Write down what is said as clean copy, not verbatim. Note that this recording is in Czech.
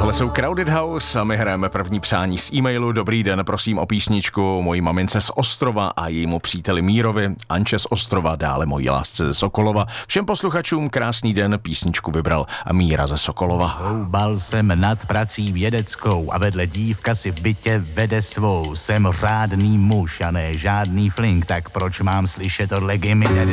Tohle jsou Crowded House a my hrajeme první přání z e-mailu. Dobrý den, prosím o písničku mojí mamince z Ostrova a jejímu příteli Mírovi, Anče z Ostrova, dále mojí lásce ze Sokolova. Všem posluchačům krásný den, písničku vybral Míra ze Sokolova. Houbal jsem nad prací vědeckou a vedle dívka si v bytě vede svou. Jsem řádný muž a ne žádný flink, tak proč mám slyšet od legy mi